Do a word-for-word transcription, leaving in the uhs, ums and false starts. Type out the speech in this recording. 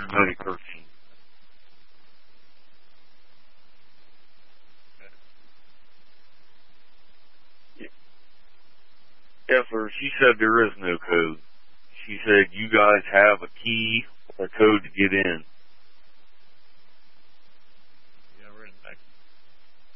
Medic thirteen. Yeah, sir, she said there is no code. She said you guys have a key, a code to get in.